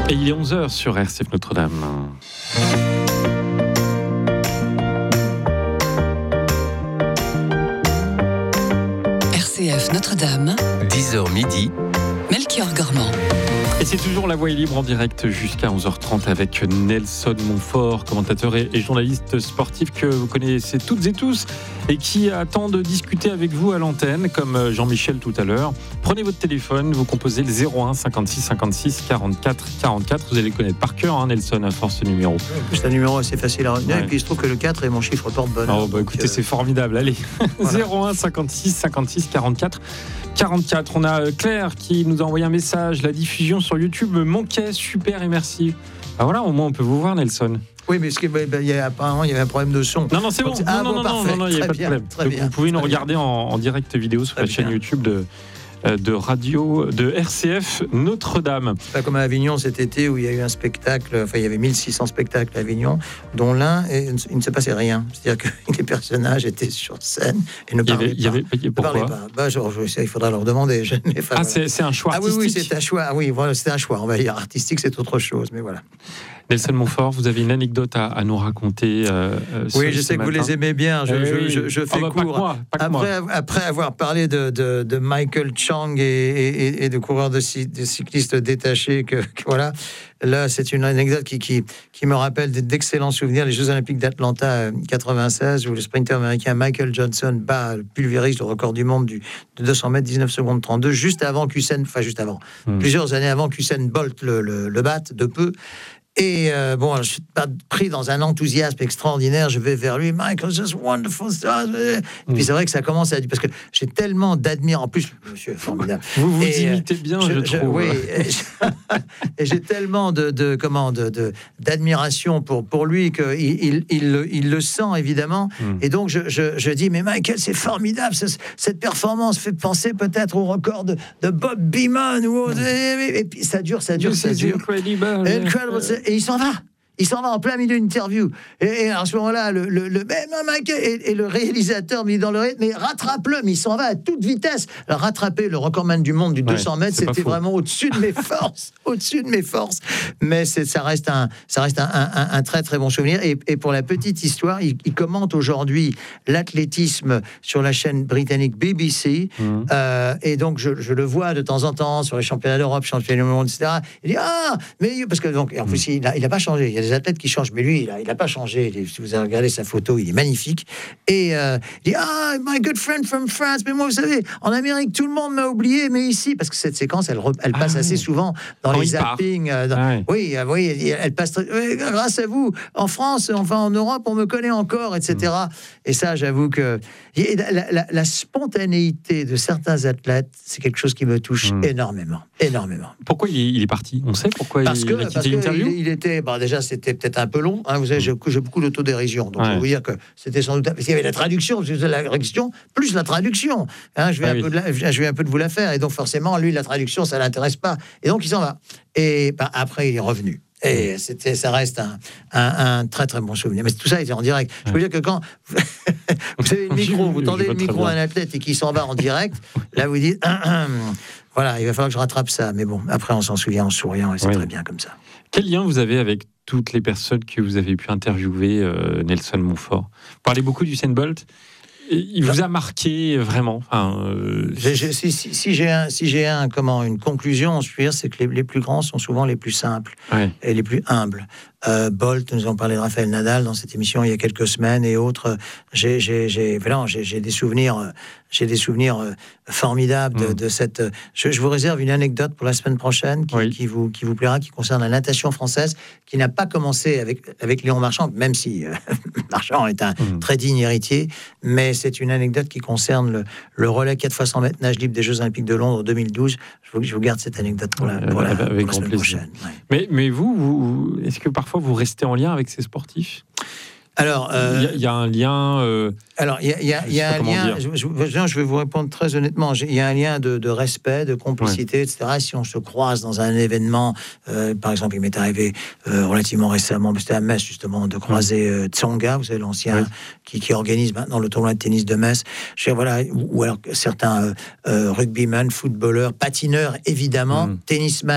Et il est 11h sur RCF Notre-Dame. RCF Notre-Dame, 10h midi, Melchior Gormand. Et c'est toujours La Voix est libre en direct jusqu'à 11h30 avec Nelson Montfort, commentateur et journaliste sportif que vous connaissez toutes et tous et qui attend de discuter avec vous à l'antenne, comme Jean-Michel tout à l'heure. Prenez votre téléphone, vous composez le 01 56 56 44 44. Vous allez le connaître par cœur, Nelson, à force ce numéro. En plus, c'est un numéro assez facile à retenir. Ouais. Et puis, il se trouve que le 4 est mon chiffre porte-bonheur. Oh, écoutez, c'est formidable. Allez, voilà. 01 56 56 44 44. On a Claire qui nous a envoyé un message. La diffusion sur YouTube me manquait, super et merci. Ben voilà, au moins on peut vous voir, Nelson. Oui, mais apparemment il y avait un problème de son. Non, c'est bon. Non, il n'y a pas de problème. Donc, vous pouvez nous regarder en direct vidéo sur la chaîne YouTube de radio de RCF Notre-Dame. C'est pas comme à Avignon cet été où il y a eu un spectacle, enfin il y avait 1600 spectacles à Avignon, dont l'un, il ne se passait rien. C'est-à-dire que les personnages étaient sur scène et ne parlaient pas. Pourquoi il faudra leur demander. C'est un choix artistique. Oui, c'est un choix. Oui, voilà, c'est un choix. On va dire artistique, c'est autre chose, mais voilà. Nelson Montfort, vous avez une anecdote à nous raconter. Oui, je sais que vous les aimez bien. Je fais court. Après avoir parlé de Michael Chang et de coureurs de cyclistes détachés, voilà. Là, c'est une anecdote qui me rappelle d'excellents souvenirs. Les Jeux Olympiques d'Atlanta 96, où le sprinter américain Michael Johnson pulvérise le record du monde de 200 mètres, 19 secondes 32, plusieurs années avant qu'Usain Bolt le batte de peu. Et je suis pas pris dans un enthousiasme extraordinaire. Je vais vers lui, Michael, just wonderful. Et puis c'est vrai que ça commence à dire parce que j'ai tellement d'admiration. En plus, monsieur est formidable. Vous imitez bien, je trouve. Oui, et j'ai tellement d'admiration pour lui qu'il le sent évidemment. Et donc je dis, mais Michael, c'est formidable. Cette performance fait penser peut-être au record de Bob Beamon. Et puis ça dure. Incredible. Et il s'en va en plein milieu d'une interview. Et à ce moment-là, le réalisateur me dit dans l'oreille, mais rattrape-le, mais il s'en va à toute vitesse. Alors, rattraper le recordman du monde du 200 mètres, c'était vraiment au-dessus de mes forces. Mais ça reste un très très bon souvenir. Et pour la petite histoire, il commente aujourd'hui l'athlétisme sur la chaîne britannique BBC. Et donc je le vois de temps en temps sur les championnats d'Europe, championnats du monde, etc. Il dit parce que donc en plus il n'a pas changé. Il y a des athlètes qui changent, mais lui, il n'a pas changé. Si vous avez regardé sa photo, il est magnifique. Et il dit my good friend from France. Mais moi, vous savez, en Amérique, tout le monde m'a oublié, mais ici, parce que cette séquence, elle passe assez souvent dans les zappings. Oui, elle passe. Grâce à vous, en France, enfin en Europe, on me connaît encore, etc. Et ça, j'avoue que la spontanéité de certains athlètes, c'est quelque chose qui me touche énormément. Pourquoi il est parti ? On sait pourquoi il a quitté l'interview ? Il était, déjà, c'était peut-être un peu long. Vous savez, j'ai beaucoup d'autodérision. Donc, je peux vous dire que c'était sans doute... Parce qu'il y avait la traduction, plus la traduction. Je vais un peu de vous la faire. Et donc, forcément, lui, la traduction, ça ne l'intéresse pas. Et donc, il s'en va. Et après, il est revenu. Et ça reste un très très bon souvenir. Mais tout ça était en direct. Je peux dire que quand vous avez le micro, vous tendez le micro à un athlète et qu'il s'en va en direct, là vous dites voilà, il va falloir que je rattrape ça. Mais bon, après on s'en souvient en souriant et c'est très bien comme ça. Quel lien vous avez avec toutes les personnes que vous avez pu interviewer, Nelson Montfort ? Vous parlez beaucoup d'Usain Bolt. Il vous a marqué vraiment. Si j'ai une conclusion, je veux dire, c'est que les plus grands sont souvent les plus simples et les plus humbles. Bolt, nous avons parlé de Rafael Nadal dans cette émission il y a quelques semaines et autres. J'ai des souvenirs formidables de cette. Je vous réserve une anecdote pour la semaine prochaine qui vous plaira, qui concerne la natation française, qui n'a pas commencé avec Léon Marchand, même si Marchand est un très digne héritier, mais c'est une anecdote qui concerne le relais 4x100 mètres nage libre des Jeux Olympiques de Londres 2012. Je vous garde cette anecdote pour la semaine prochaine. Ouais. Mais vous, est-ce que parfois vous restez en lien avec ces sportifs ? Alors, il y a un lien. Alors, il y a un lien. Je vais vous répondre très honnêtement. Il y a un lien de respect, de complicité, etc. Si on se croise dans un événement, par exemple, il m'est arrivé relativement récemment, c'était à Metz justement, de croiser Tsonga, vous savez, l'ancien qui organise maintenant le tournoi de tennis de Metz. Ou alors certains rugbymen, footballeurs, patineurs, évidemment, tennisman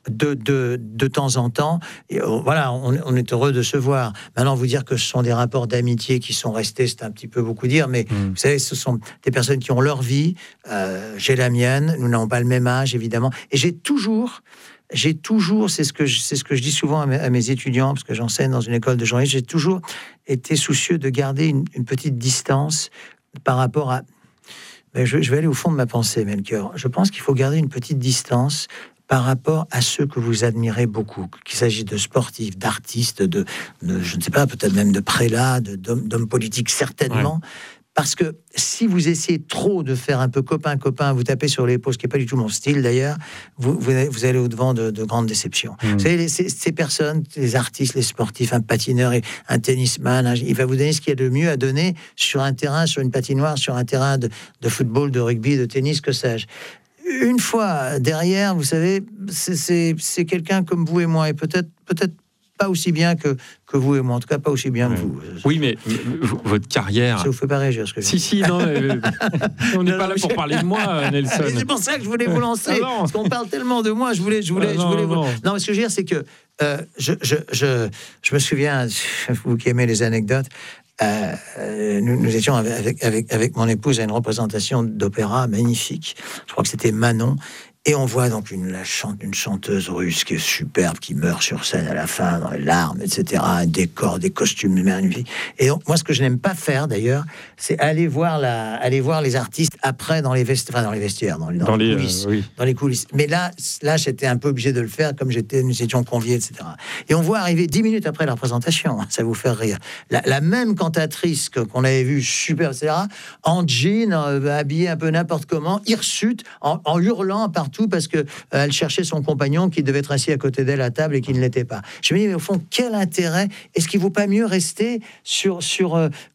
de temps en temps. Et, voilà, on est heureux de se voir. Maintenant, vous dire que ce sont des rapports d'amitié qui sont restés, c'est un petit peu beaucoup dire, mais vous savez, ce sont des personnes qui ont leur vie. J'ai la mienne, nous n'avons pas le même âge, évidemment. Et j'ai toujours, c'est ce que je dis souvent à mes étudiants, parce que j'enseigne dans une école de journalisme, j'ai toujours été soucieux de garder une petite distance par rapport à... Je vais aller au fond de ma pensée, Melchior. Je pense qu'il faut garder une petite distance par rapport à ceux que vous admirez beaucoup, qu'il s'agisse de sportifs, d'artistes, de je ne sais pas, peut-être même de prélats, d'hommes politiques, certainement. Ouais. Parce que si vous essayez trop de faire un peu copain-copain, vous tapez sur l'épaule, ce qui n'est pas du tout mon style d'ailleurs, vous allez au-devant de grandes déceptions. Vous savez, ces personnes, les artistes, les sportifs, un patineur, un tennisman, il va vous donner ce qu'il y a de mieux à donner sur un terrain, sur une patinoire, sur un terrain de football, de rugby, de tennis, que sais-je. Une fois derrière, vous savez, c'est quelqu'un comme vous et moi, et peut-être pas aussi bien que vous et moi, en tout cas pas aussi bien que vous. Oui, mais votre carrière... Ça vous fait pas réagir, ce que je dis. Si, non, on n'est pas là pour parler de moi, Nelson. Mais c'est pour ça que je voulais vous lancer, parce qu'on parle tellement de moi, je voulais vous... Non, mais ce que je veux dire, c'est que je me souviens, vous qui aimez les anecdotes, nous étions avec mon épouse à une représentation d'opéra magnifique. Je crois que c'était Manon. Et on voit donc une chanteuse russe qui est superbe, qui meurt sur scène à la fin, dans les larmes, etc. Un décor, des costumes magnifiques. Et donc, moi, ce que je n'aime pas faire, d'ailleurs, c'est aller voir les artistes après dans les vestiaires, dans les coulisses. Dans les coulisses. Mais là, j'étais un peu obligé de le faire, comme nous étions conviés, etc. Et on voit arriver 10 minutes après la représentation, ça vous fait rire. La même cantatrice qu'on avait vue, super, etc., en jean, habillée un peu n'importe comment, hirsute, en hurlant partout, parce que elle cherchait son compagnon qui devait être assis à côté d'elle à table et qui ne l'était pas. Je me dis, mais au fond, quel intérêt? Est-ce qu'il ne vaut pas mieux rester sur ce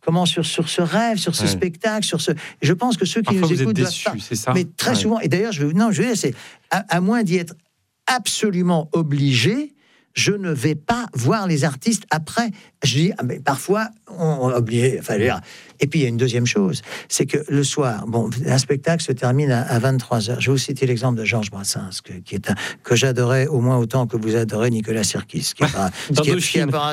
rêve, sur ce spectacle, sur ce... Je pense que ceux qui Parfois nous écoutent doivent pas... c'est ça. Mais très souvent, et d'ailleurs, je veux dire, c'est à moins d'y être absolument obligé, je ne vais pas voir les artistes après. Je dis, mais parfois, on est obligé. Enfin, et puis, il y a une deuxième chose, c'est que le soir, un spectacle se termine à 23h. Je vais vous citer l'exemple de Georges Brassens, que j'adorais au moins autant que vous adorez Nicolas Sirkis, ce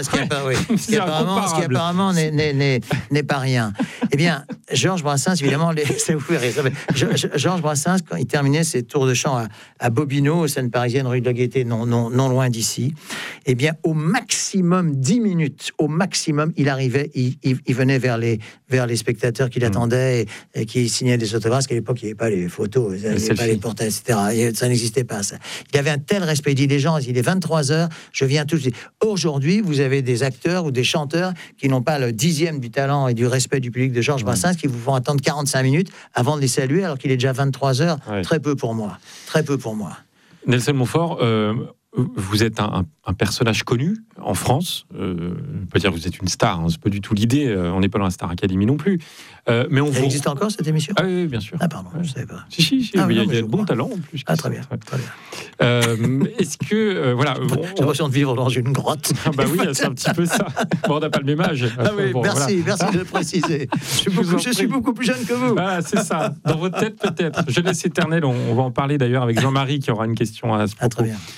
qui apparemment n'est pas rien. Eh bien, Georges Brassens, évidemment, ça vous fait rire. Georges Brassens, quand il terminait ses tours de chant à Bobino, aux scènes parisiennes, rue de la Gaîté, non loin d'ici, eh bien, au maximum 10 minutes, il arrivait, il venait vers les spectateurs qui l'attendaient et qui signaient des autographes, parce qu'à l'époque, il n'y avait pas les photos, il n'y avait pas les portraits, etc. Ça n'existait pas, ça. Il avait un tel respect. Il dit, les gens, il est 23h, je viens tout de suite. Aujourd'hui, vous avez des acteurs ou des chanteurs qui n'ont pas le 10e du talent et du respect du public de Georges Brassens, qui vous font attendre 45 minutes avant de les saluer, alors qu'il est déjà 23h. Ouais. Très peu pour moi. Nelson Montfort, vous êtes un personnage connu en France. Je ne veux pas dire que vous êtes une star, c'est pas du tout l'idée. On n'est pas dans la Star Academy non plus. Mais ça existe encore, cette émission ? Ah oui, bien sûr. Ah pardon, je ne savais pas. Si, il y a de bons talents en plus. Ah très bien. Est-ce que j'ai l'impression de vivre dans une grotte. Bah oui, c'est un petit peu ça. On n'a pas le même âge. Merci de le préciser. Je suis beaucoup plus jeune que vous. Ah, c'est ça. Dans votre tête peut-être. Jeunesse éternelle. On va en parler d'ailleurs avec Jean-Marie qui aura une question à ce propos. Très bien.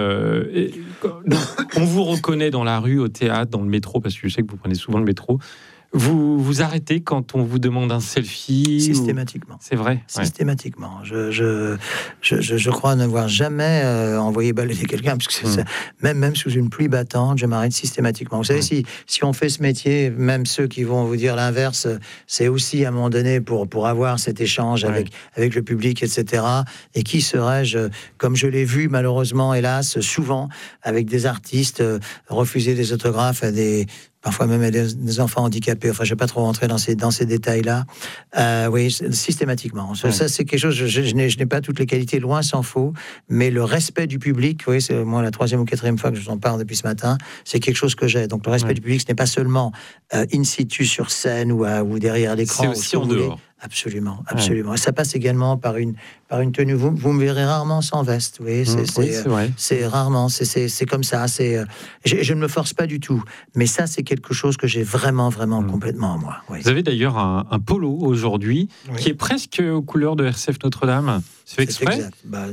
On vous reconnaît dans la rue, au théâtre, dans le métro, parce que je sais que vous prenez souvent le métro. Vous arrêtez quand on vous demande un selfie? Systématiquement. C'est vrai. Systématiquement. Je crois n'avoir jamais envoyé balader quelqu'un, parce que même sous une pluie battante, je m'arrête systématiquement. Vous savez, si on fait ce métier, même ceux qui vont vous dire l'inverse, c'est aussi à un moment donné pour avoir cet échange avec le public, etc. Et qui serais-je, comme je l'ai vu malheureusement, hélas, souvent, avec des artistes refuser des autographes à parfois même à des enfants handicapés. Enfin, je ne vais pas trop rentrer dans ces détails-là. Oui, systématiquement. Ça, c'est quelque chose, je n'ai pas toutes les qualités, loin s'en faut, mais le respect du public, oui, c'est moi la 3e ou 4e fois que je vous en parle depuis ce matin, c'est quelque chose que j'ai. Donc, le respect du public, ce n'est pas seulement in situ sur scène ou derrière l'écran. C'est aussi en dehors. Absolument. Et ça passe également par une tenue. Vous me verrez rarement sans veste. Oui, c'est rarement. C'est comme ça. Je ne me force pas du tout. Mais ça, c'est quelque chose que j'ai vraiment complètement en moi. Oui. Vous avez d'ailleurs un polo aujourd'hui qui est presque aux couleurs de RCF Notre-Dame. C'est exprès. Exact.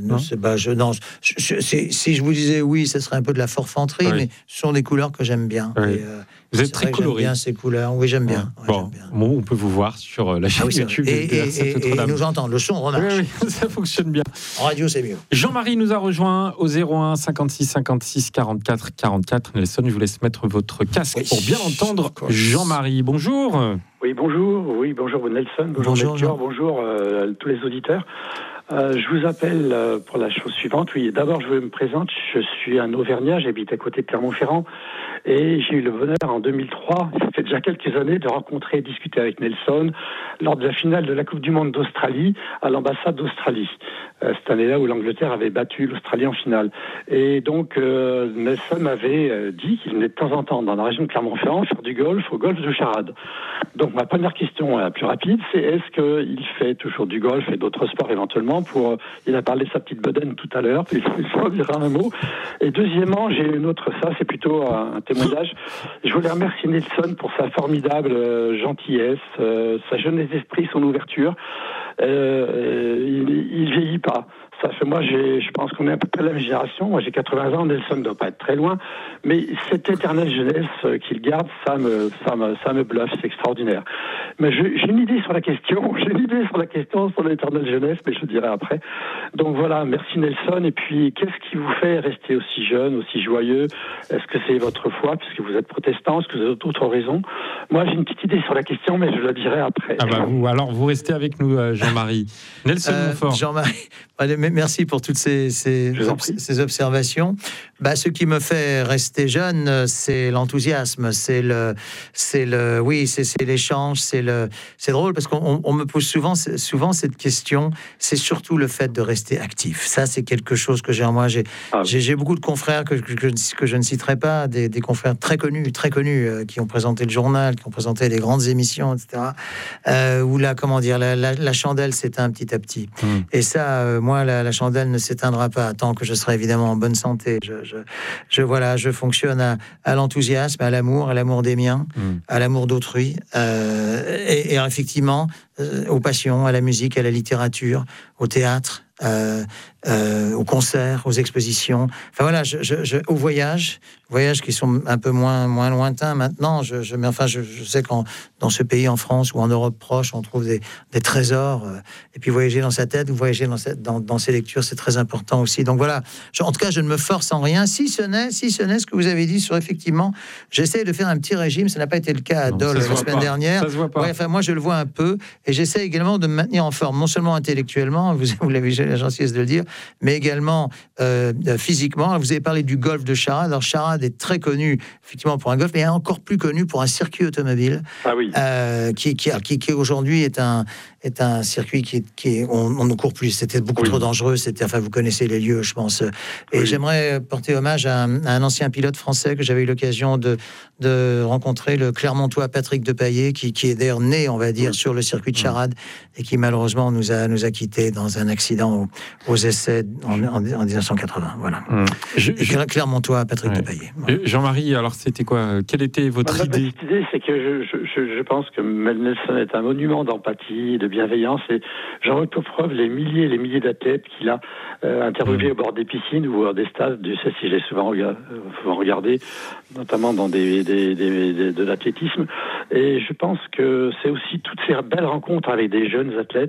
Si je vous disais oui, ce serait un peu de la forfanterie, mais ce sont des couleurs que j'aime bien. Oui. Et, vous êtes très coloré. J'aime bien ces couleurs. Oui, j'aime bien. Ouais. Bon, on peut vous voir sur la chaîne YouTube. Et nous entendre. Le son remarche. Oui, ça fonctionne bien. En radio, c'est mieux. Jean-Marie nous a rejoint au 01 56 56 44 44. Nelson, je vous laisse mettre votre casque pour bien entendre Jean-Marie. Bonjour. Oui, bonjour. Oui, bonjour Nelson. Bonjour Melchior. Bonjour tous les auditeurs. Je vous appelle pour la chose suivante. Oui, d'abord, je me présente. Je suis un Auvergnat. J'habite à côté de Clermont-Ferrand. Et j'ai eu le bonheur en 2003, ça fait déjà quelques années, de rencontrer et discuter avec Nelson lors de la finale de la Coupe du Monde d'Australie à l'ambassade d'Australie. Cette année-là où l'Angleterre avait battu l'Australie en finale. Et donc, Nelson m'avait dit qu'il venait de temps en temps dans la région de Clermont-Ferrand faire du golf au golf de Charade. Donc, ma première question, la plus rapide, c'est est-ce qu'il fait toujours du golf et d'autres sports éventuellement il a parlé de sa petite bedaine tout à l'heure, puis il s'en dira un mot. Et deuxièmement, j'ai une autre, ça c'est plutôt un témoignage. Je voulais remercier Nelson pour sa formidable gentillesse, sa jeunesse d'esprit, son ouverture. Il vieillit pas. Ça fait, moi, je pense qu'on est à peu près la même génération. Moi, j'ai 80 ans. Nelson ne doit pas être très loin. Mais cette éternelle jeunesse qu'il garde, ça me bluffe. C'est extraordinaire. Mais j'ai une idée sur la question. Sur l'éternelle jeunesse, mais je le dirai après. Donc voilà, merci Nelson. Et puis, qu'est-ce qui vous fait rester aussi jeune, aussi joyeux? Est-ce que c'est votre foi, puisque vous êtes protestant? Est-ce que vous avez d'autres raisons? Moi, j'ai une petite idée sur la question, mais je la dirai après. Alors, vous restez avec nous, Jean-Marie. Nelson Montfort. Jean-Marie, merci pour toutes ces observations. Ce qui me fait rester jeune, c'est l'enthousiasme, c'est l'échange, c'est drôle parce qu'on me pose souvent cette question. C'est surtout le fait de rester actif. Ça, c'est quelque chose que j'ai en moi. J'ai beaucoup de confrères que je ne citerai pas, des confrères très connus, qui ont présenté le journal, qui ont présenté les grandes émissions, etc. Où la chandelle s'éteint petit à petit. Et ça, moi, la chandelle ne s'éteindra pas tant que je serai évidemment en bonne santé. Je fonctionne à l'enthousiasme, à l'amour des miens, à l'amour d'autrui, et effectivement aux passions, à la musique, à la littérature, au théâtre, aux concerts, aux expositions. Enfin voilà, aux voyages qui sont un peu moins lointains maintenant. Je sais qu'en dans ce pays, en France ou en Europe proche, on trouve des trésors. Et puis voyager dans sa tête, ou voyager dans ses lectures, c'est très important aussi. Donc voilà, en tout cas, je ne me force en rien, si ce n'est ce que vous avez dit sur effectivement, j'essaie de faire un petit régime. Ça n'a pas été le cas à Dole la semaine dernière. Ça se voit pas. Moi, je le vois un peu, et j'essaie également de me maintenir en forme, non seulement intellectuellement, vous l'avez, j'ai la gentillesse de le dire, mais également physiquement. Vous avez parlé du golf de Charade. Alors Charade est très connu effectivement pour un golf, mais encore plus connu pour un circuit automobile. Ah oui. Qui aujourd'hui est un circuit on ne court plus. C'était beaucoup trop dangereux. Vous connaissez les lieux, je pense. Et j'aimerais porter hommage à un ancien pilote français que j'avais eu l'occasion de rencontrer, le Clermontois Patrick Depailler, qui est d'ailleurs né, on va dire, sur le circuit de Charade, et qui malheureusement nous a quittés dans un accident aux essais en 1980. Voilà. Clermontois Patrick Depailler. Voilà. Jean-Marie, alors c'était quoi? Quelle était votre idée? Ma petite idée, c'est que je pense que Nelson est un monument d'empathie, de bienveillance, et j'en veux pour preuve les milliers d'athlètes qu'il a interviewés au bord des piscines ou des stades. Je sais si j'ai souvent regardé, notamment dans de l'athlétisme. Et je pense que c'est aussi toutes ces belles rencontres avec des jeunes athlètes.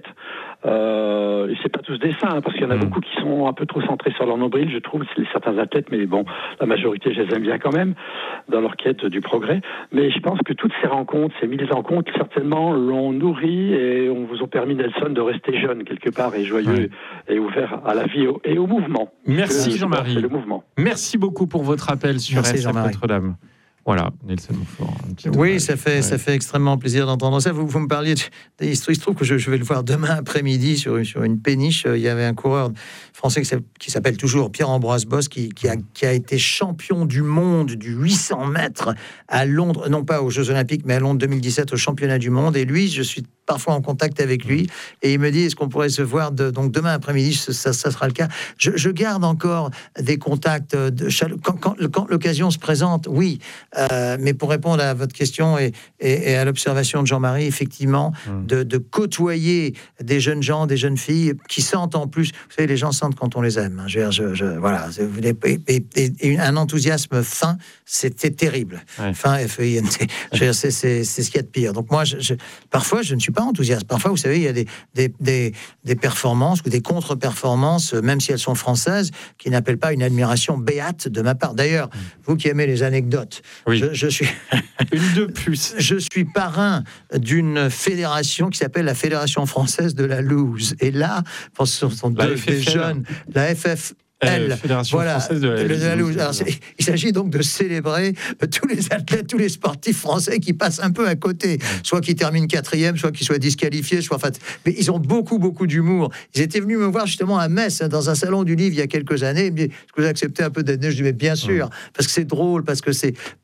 Et c'est pas tous des saints, parce qu'il y en a beaucoup qui sont un peu trop centrés sur leur nombril, je trouve, c'est certains athlètes, mais bon, la majorité, je les aime bien quand même, dans leur quête du progrès. Mais je pense que toutes ces rencontres, ces 1000 rencontres, certainement l'ont nourri et vous ont permis, Nelson, de rester jeune quelque part, et joyeux, et ouvert à la vie et au mouvement. Merci Jean-Marie. C'est le mouvement. Merci beaucoup pour votre appel sur RCF Notre-Dame. Voilà, Nelson Montfort. Oui, ça fait extrêmement plaisir d'entendre ça. Vous me parliez il se trouve que je vais le voir demain après-midi sur une péniche. Il y avait un coureur français qui s'appelle toujours Pierre-Ambroise Bosse, qui a été champion du monde du 800 mètres à Londres, non pas aux Jeux Olympiques, mais à Londres 2017 au championnat du monde. Et lui, je suis parfois en contact avec lui, et il me dit, est-ce qu'on pourrait se voir donc demain après-midi, ça sera le cas. Je garde encore des contacts quand l'occasion se présente, oui. Mais pour répondre à votre question et à l'observation de Jean-Marie, effectivement, de côtoyer des jeunes gens, des jeunes filles qui sentent en plus, vous savez, les gens sentent quand on les aime. Voilà, et un enthousiasme fin, c'était terrible. Ouais. Fin, F-E-I-N-T. C'est ce qu'il y a de pire. Donc moi, parfois, je ne suis pas enthousiaste. Parfois, vous savez, il y a des performances ou des contre-performances, même si elles sont françaises, qui n'appellent pas une admiration béate de ma part. D'ailleurs, vous qui aimez les anecdotes, oui. je suis une de plus. Je suis parrain d'une fédération qui s'appelle la Fédération française de la loose. Et là, ce sont des jeunes, la FF. Fédération française de la loose. Alors, il s'agit donc de célébrer tous les athlètes, tous les sportifs français qui passent un peu à côté, soit qui terminent 4e, soit qui soient disqualifiés, mais ils ont beaucoup d'humour. Ils étaient venus me voir justement à Metz, dans un salon du livre il y a quelques années. Ils me disent, est-ce que vous acceptez un peu d'être? Je dis, mais bien sûr, parce que c'est drôle, parce que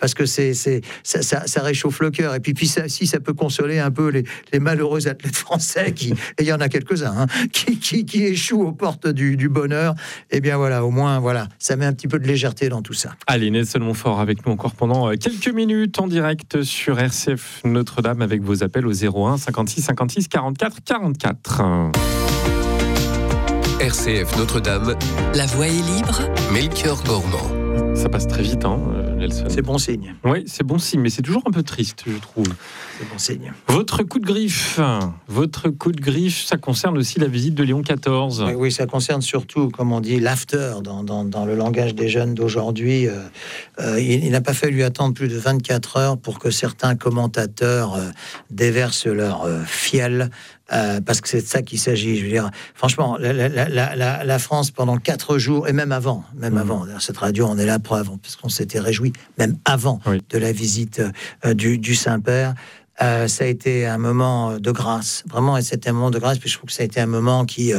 ça réchauffe le cœur. Et puis ça peut consoler un peu les malheureux athlètes français et il y en a quelques-uns, qui échouent aux portes du bonheur. Eh bien voilà, au moins, voilà, ça met un petit peu de légèreté dans tout ça. Allez, Nelson Montfort avec nous encore pendant quelques minutes en direct sur RCF Notre-Dame avec vos appels au 01 56 56 44 44. RCF Notre-Dame. La voix est libre. Melchior Gormand. Ça passe très vite, Nelson. C'est bon signe. Oui, c'est bon signe, mais c'est toujours un peu triste, je trouve. C'est bon signe. Votre coup de griffe, ça concerne aussi la visite de Léon XIV. Oui, ça concerne surtout, comme on dit, l'after, dans le langage des jeunes d'aujourd'hui. Il n'a pas fallu attendre plus de 24 heures pour que certains commentateurs déversent leur fiel. Parce que c'est de ça qu'il s'agit. Je veux dire, franchement, la France pendant 4 jours et même avant, cette radio en est la preuve, parce qu'on s'était réjoui même avant de la visite du Saint-Père. Ça a été un moment de grâce, vraiment, et c'était un moment de grâce. Puis je trouve que ça a été un moment qui,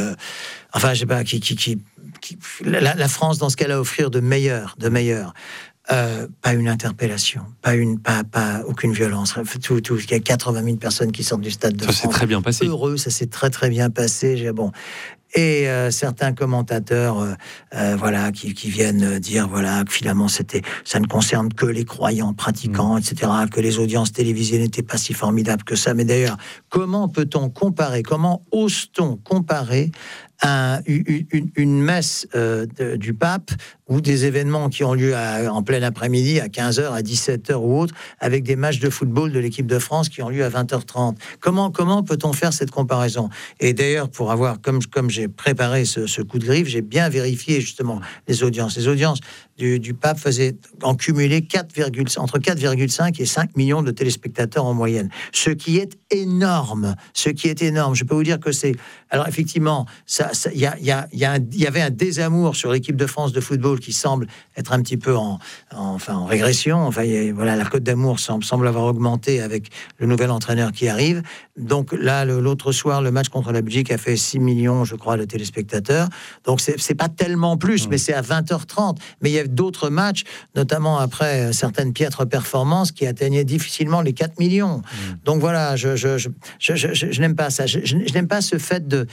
la France dans ce qu'elle a à offrir de meilleur. Pas une interpellation, pas aucune violence. Tout. Il y a 80 000 personnes qui sortent du stade de France. Ça s'est très bien passé. Heureux, ça s'est très bien passé. Et certains commentateurs, qui viennent dire, que finalement ça ne concerne que les croyants pratiquants, etc., que les audiences télévisées n'étaient pas si formidables que ça. Mais d'ailleurs, comment peut-on comparer, comment ose-t-on comparer une messe du pape ou des événements qui ont lieu en plein après-midi, à 15h, à 17h ou autre, avec des matchs de football de l'équipe de France qui ont lieu à 20h30. Comment peut-on faire cette comparaison? Et d'ailleurs, pour avoir, comme j'ai préparé ce coup de griffe, j'ai bien vérifié justement les audiences. Les audiences du pape faisaient en cumulé entre 4,5 et 5 millions de téléspectateurs en moyenne. Ce qui est énorme. Je peux vous dire que c'est... Alors effectivement, il y avait un désamour sur l'équipe de France de football qui semble être un petit peu en régression. La cote d'amour semble avoir augmenté avec le nouvel entraîneur qui arrive. Donc là, l'autre soir, le match contre la Belgique a fait 6 millions, je crois, de téléspectateurs. Donc c'est pas tellement plus, mais c'est à 20h30. Mais il y a d'autres matchs, notamment après certaines piètres performances, qui atteignaient difficilement les 4 millions. Donc voilà, je n'aime pas ça. Je n'aime pas ce fait de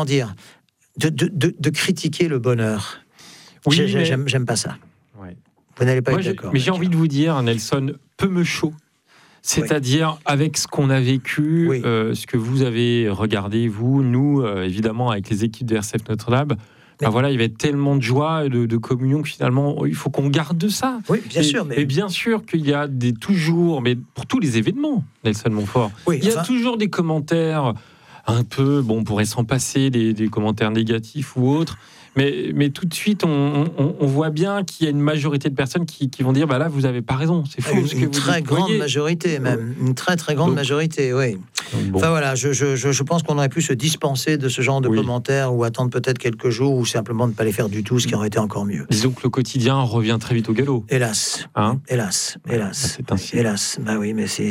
critiquer le bonheur. Oui, j'aime pas ça. Ouais. Vous n'allez pas être d'accord. Mais j'ai envie de vous dire, Nelson, peu me chaud. C'est-à-dire, avec ce qu'on a vécu, ce que vous avez regardé, nous, évidemment, avec les équipes de RCF Notre-Dame, il y avait tellement de joie, de communion, que finalement, il faut qu'on garde ça. Oui, bien sûr. Et bien sûr qu'il y a toujours, mais pour tous les événements, Nelson Montfort, il y a toujours des commentaires un peu, on pourrait s'en passer, des commentaires négatifs ou autres. Mais tout de suite, on voit bien qu'il y a une majorité de personnes qui vont dire, là, vous n'avez pas raison, c'est faux. Une très grande majorité, même. Une très grande majorité, oui. Bon. Je pense qu'on aurait pu se dispenser de ce genre de commentaires ou attendre peut-être quelques jours ou simplement ne pas les faire du tout, ce qui aurait été encore mieux. Disons que le quotidien revient très vite au galop. Hélas. Hélas. C'est ainsi. Hélas. Oui, mais c'est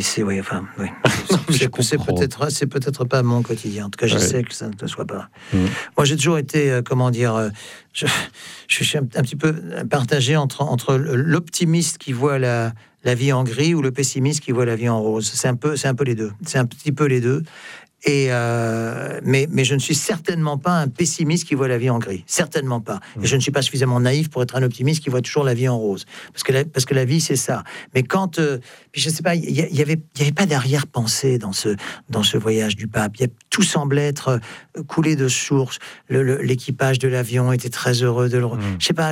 peut-être pas mon quotidien. En tout cas, je sais que ça ne le soit pas. Moi, j'ai toujours été, je suis un petit peu partagé entre l'optimiste qui voit la vie en gris ou le pessimiste qui voit la vie en rose. C'est un peu les deux. C'est un petit peu les deux. Mais je ne suis certainement pas un pessimiste qui voit la vie en gris. Certainement pas. Et je ne suis pas suffisamment naïf pour être un optimiste qui voit toujours la vie en rose. Parce que la vie, c'est ça. Mais quand... puis je ne sais pas, il n'y avait pas d'arrière-pensée dans ce voyage du pape. Tout semblait être coulé de source. L'équipage de l'avion était très heureux de le... Je sais pas,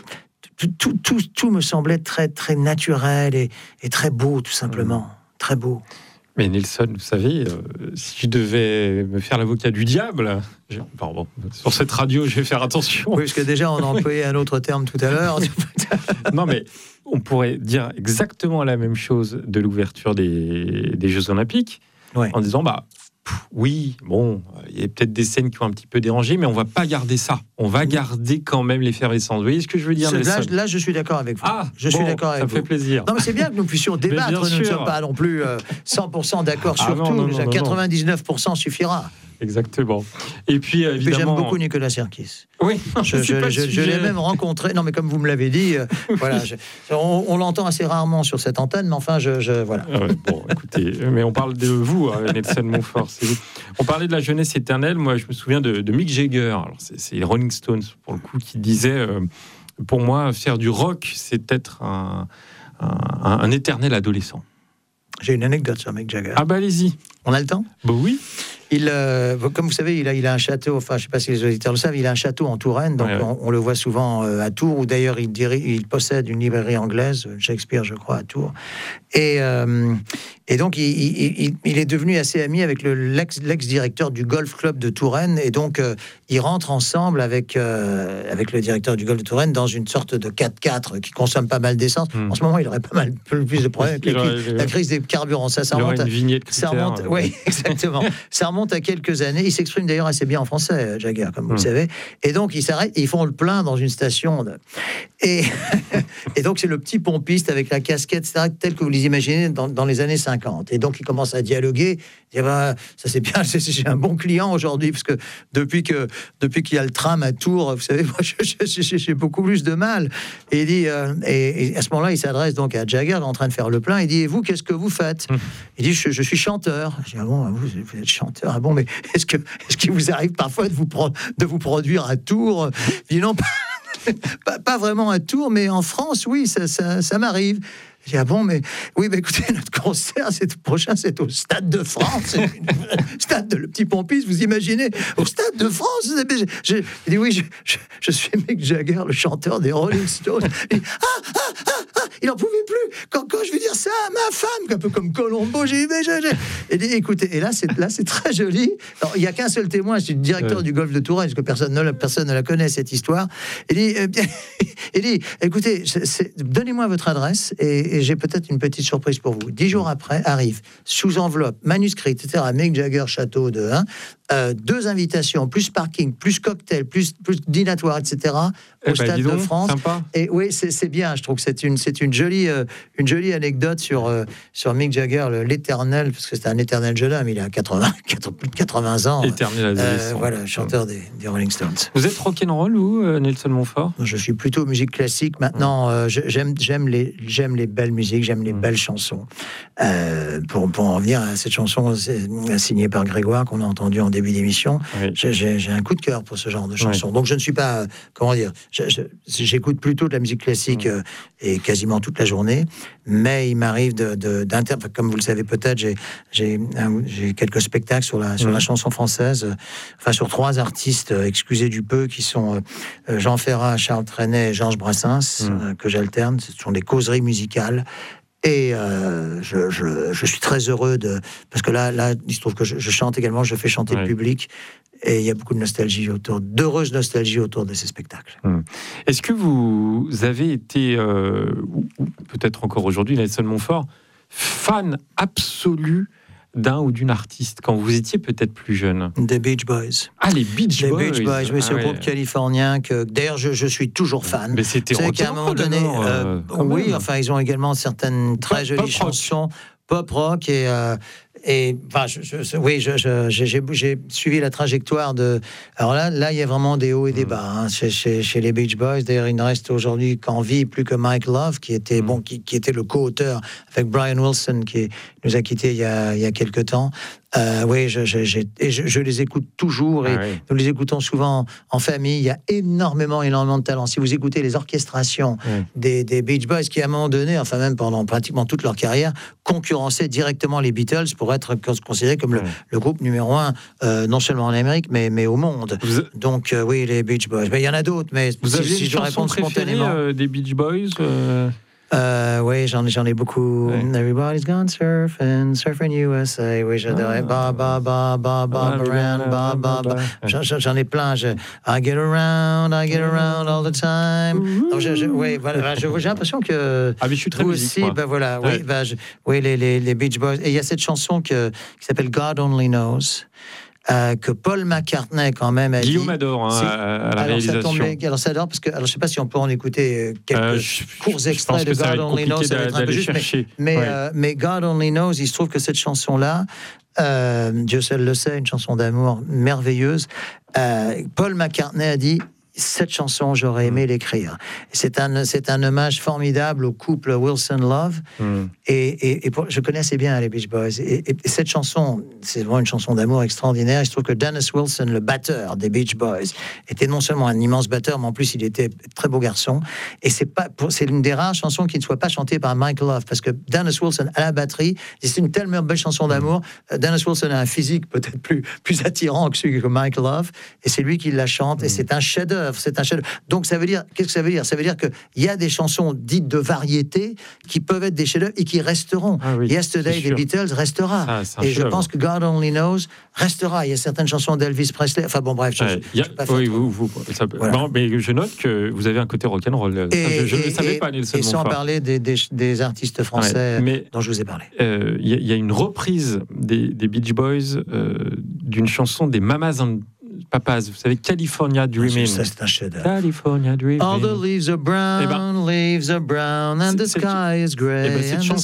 tout me semblait très, très naturel et très beau, tout simplement. Très beau. Mais Nelson, vous savez, si je devais me faire l'avocat du diable, sur cette radio, je vais faire attention. Oui, parce que déjà, on a employé un autre terme tout à l'heure. Non, mais on pourrait dire exactement la même chose de l'ouverture des Jeux Olympiques, en disant, oui, bon, il y a peut-être des scènes qui ont un petit peu dérangé, mais on va pas garder ça. On va garder quand même l'effervescence. Vous voyez ce que je veux dire, Nelson ? Là, je suis d'accord avec vous. Je suis d'accord avec vous. Ça fait plaisir. Non, mais c'est bien que nous puissions débattre. Nous ne sommes pas non plus 100% d'accord sur tout. Non, 99% suffira. Exactement. Et puis, évidemment... J'aime beaucoup Nicolas Sirkis. Oui, je l'ai même rencontré. Non, mais comme vous me l'avez dit, voilà, on l'entend assez rarement sur cette antenne, mais enfin, voilà. Bon, écoutez, mais on parle de vous, Nelson Montfort. C'est vous. On parlait de la jeunesse éternelle. Moi, je me souviens de Mick Jagger. Alors, c'est les Rolling Stones, pour le coup, qui disait, pour moi, faire du rock, c'est être un éternel adolescent. J'ai une anecdote sur Mick Jagger. Allez-y. On a le temps ? Oui. Comme vous savez, il a un château, enfin, je ne sais pas si les auditeurs le savent, il a un château en Touraine, donc on le voit souvent à Tours, où d'ailleurs il possède une librairie anglaise, Shakespeare, je crois, à Tours. Et donc, il est devenu assez ami avec l'ex-directeur du Golf Club de Touraine, et donc, ils rentrent ensemble avec le directeur du Golf de Touraine dans une sorte de 4x4 qui consomme pas mal d'essence. En ce moment, il aurait pas mal plus de problèmes avec la crise des carburants. Ça remonte. Oui, exactement. Ça remonte à quelques années. Il s'exprime d'ailleurs assez bien en français, Jagger, comme vous le savez. Et donc, ils s'arrêtent, ils font le plein dans une station. Et donc, c'est le petit pompiste avec la casquette, etc., tel que vous les imaginez dans les années 50. Et donc, il commence à dialoguer. Il dit, ça c'est bien, j'ai un bon client aujourd'hui, parce que depuis qu'il y a le tram à Tours, vous savez, moi, j'ai beaucoup plus de mal. Et il dit, et à ce moment-là, il s'adresse donc à Jagger, en train de faire le plein. Il dit, et vous, qu'est-ce que vous faites ? Il dit, je suis chanteur. Je dis, ah bon, vous êtes chanteur ? Ah bon, mais est-ce qu'il vous arrive parfois de vous produire à Tours ? Il dit, non, pas vraiment à Tours, mais en France, oui, ça m'arrive. Je dis, ah bon, mais écoutez, notre concert, prochain, c'est au Stade de France. Stade de le petit pompiste, vous imaginez, au Stade de France. Il dit, oui, je suis Mick Jagger, le chanteur des Rolling Stones. Il dit, il n'en pouvait plus. Quand je vais dire ça à ma femme, un peu comme Colombo, j'ai il dit, écoutez, et là, c'est très joli. Alors, il n'y a qu'un seul témoin, c'est le directeur du Golfe de Touraine, parce que personne ne la connaît, cette histoire. Il dit, écoutez, donnez-moi votre adresse, et j'ai peut-être une petite surprise pour vous. 10 jours après, arrive, sous enveloppe, manuscrit, etc., Mick Jagger, château de 2 invitations, plus parking, plus cocktail, plus dînatoire, etc., au Stade de France. Sympa. Et oui, c'est bien. Je trouve que c'est une jolie anecdote sur Mick Jagger, l'éternel, parce que c'est un éternel jeune homme. Il a plus de 80 ans. Éternel adolescent. Voilà, chanteur des Rolling Stones. Vous êtes rock'n'roll ou Nelson Montfort ? Je suis plutôt musique classique. Maintenant, j'aime les belles musiques, j'aime les belles chansons. Pour en revenir à cette chanson signée par Grégoire qu'on a entendue en début d'émission, j'ai un coup de cœur pour ce genre de chansons. Donc je ne suis pas, comment dire, j'écoute plutôt de la musique classique et quasiment toute la journée, mais il m'arrive comme vous le savez peut-être, j'ai quelques spectacles sur la chanson française, enfin sur 3 artistes, excusez du peu, qui sont Jean Ferrat, Charles Trenet et Georges Brassens, que j'alterne. Ce sont des causeries musicales. Et je suis très heureux parce que là, il se trouve que je chante également, je fais chanter le public, et il y a beaucoup de nostalgie d'heureuse nostalgie autour de ces spectacles. Est-ce que vous avez été, ou peut-être encore aujourd'hui, Nelson Montfort, fan absolu d'un ou d'une artiste quand vous étiez peut-être plus jeune? Des Beach Boys. Les Beach Boys. Les Beach Boys, oui, c'est un groupe californien que d'ailleurs je suis toujours fan. Mais c'était qu'à un moment donné, oui, enfin ils ont également certaines très jolies chansons pop rock et enfin, j'ai suivi la trajectoire de. Alors là, il y a vraiment des hauts et des bas chez les Beach Boys. D'ailleurs, il ne reste aujourd'hui qu'en vie plus que Mike Love, qui était qui était le co-auteur avec Brian Wilson, qui nous a quittés il y a quelques temps. Oui, je les écoute toujours et nous les écoutons souvent en famille. Il y a énormément de talent. Si vous écoutez les orchestrations des Beach Boys, qui à un moment donné, enfin même pendant pratiquement toute leur carrière, concurrençaient directement les Beatles pour être considérés comme le groupe numéro 1, non seulement en Amérique, mais au monde. Donc oui, les Beach Boys. Mais il y en a d'autres, mais vous avez si une je chanson préférée des Beach Boys oui, j'en ai beaucoup. Everybody's gone surfing USA. Oui, j'adorais. Ba ba ba ba ba around, ba ba ba. J'en ai plein. I get around all the time. Donc, oui, voilà. J'ai l'impression que mais je suis très vous musique, aussi, voilà. Oui, les Beach Boys. Et il y a cette chanson qui s'appelle God Only Knows. Que Paul McCartney quand même a Guillaume dit. adore à la réalisation. Alors ça adore parce que je ne sais pas si on peut en écouter quelques courts extraits de God Only Knows, ça va être un peu juste, mais God Only Knows, il se trouve que cette chanson-là, Dieu seul le sait, une chanson d'amour merveilleuse. Paul McCartney a dit: cette chanson, j'aurais aimé l'écrire. C'est un hommage formidable au couple Wilson-Love. Je connais assez bien les Beach Boys. Et cette chanson, c'est vraiment une chanson d'amour extraordinaire. Il se trouve que Dennis Wilson, le batteur des Beach Boys, était non seulement un immense batteur, mais en plus, il était un très beau garçon. Et c'est une des rares chansons qui ne soit pas chantée par Mike Love, parce que Dennis Wilson, à la batterie, c'est une tellement belle chanson d'amour. Dennis Wilson a un physique peut-être plus attirant que celui que Mike Love, et c'est lui qui la chante, et c'est un chef-d'œuvre. Donc ça veut dire, qu'est-ce que ça veut dire? Ça veut dire qu'il y a des chansons dites de variété qui peuvent être des chefs-d'œuvre et qui resteront. Yesterday des Beatles restera. Je pense que God Only Knows restera. Il y a certaines chansons d'Elvis Presley. Enfin bon, bref. Mais je note que vous avez un côté rock'n'roll. Je ne le savais pas, Nelson. Et sans parler des artistes français dont je vous ai parlé. Il y a une reprise des Beach Boys d'une chanson des Mamas and Papas, vous savez, California Dreaming. Ça, c'est un chef-d'œuvre. California Dreaming. All the leaves are brown, and the sky is grey,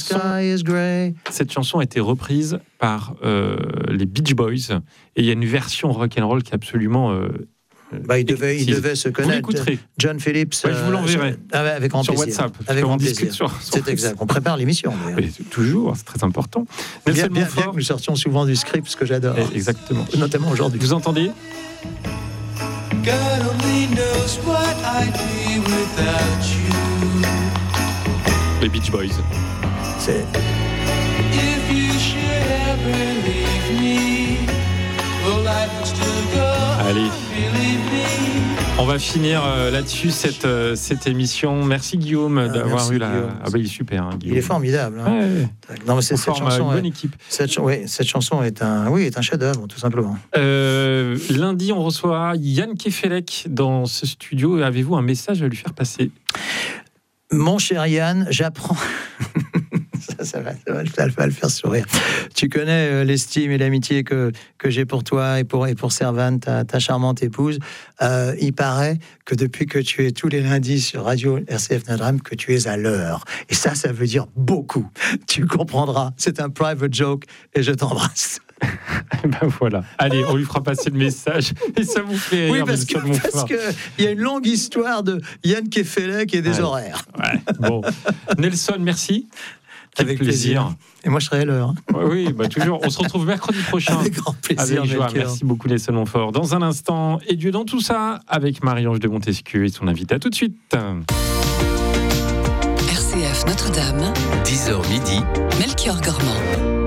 Cette chanson a été reprise par les Beach Boys, et il y a une version rock'n'roll qui est absolument... il devait se connaître. John Phillips. Je vous l'enverrai. Avec grand sur plaisir. WhatsApp. Avec grand plaisir. C'est exact. On prépare l'émission. Toujours, c'est très important. Bien que nous sortions souvent du script, ce que j'adore. Exactement. Notamment aujourd'hui. Vous entendez? God only knows what I'd be without you. Les Beach Boys. C'est... If you should ever leave me, well, life would still go. Allez. Believe me. On va finir là-dessus cette émission. Merci Guillaume d'avoir eu la... Guillaume. il est super, hein, Guillaume. Il est formidable. Hein. Non, mais cette chanson, une bonne équipe. Cette chanson est un chef-d'œuvre, tout simplement. Lundi, on reçoit Yann Kefelec dans ce studio. Avez-vous un message à lui faire passer? Mon cher Yann, j'apprends... Ça va le faire sourire. Tu connais l'estime et l'amitié que j'ai pour toi et pour Servane, ta charmante épouse. Il paraît que depuis que tu es tous les lundis sur Radio RCF Notre-Dame, que tu es à l'heure. Et ça veut dire beaucoup. Tu comprendras. C'est un private joke et je t'embrasse. Voilà. Allez, on lui fera passer le message et ça vous fait rire. Oui, parce qu'il y a une longue histoire de Yann Kefelec et des horaires. Bon. Nelson, merci. Avec plaisir. Et moi, je serai à l'heure. Oui, toujours. On se retrouve mercredi prochain. Avec grand plaisir. Avec joie. Merci beaucoup, Nelson Montfort. Dans un instant, et Dieu dans tout ça, avec Marie-Ange de Montesquieu et son invité. À tout de suite. RCF Notre-Dame. 10h midi. Melchior Gormand.